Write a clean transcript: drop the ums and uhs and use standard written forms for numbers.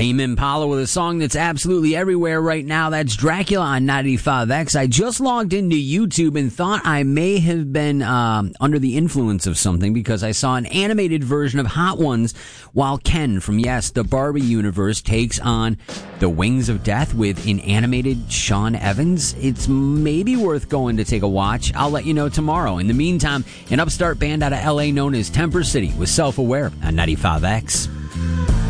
Tame Impala with a song that's absolutely everywhere right now. That's Dracula on 95X. I just logged into YouTube and thought I may have been under the influence of something because I saw an animated version of Hot Ones while Ken from, yes, the Barbie universe takes on The Wings of Death with an animated Sean Evans. It's maybe worth going to take a watch. I'll let you know tomorrow. In the meantime, an upstart band out of LA known as Temper City with Self-Aware on 95X.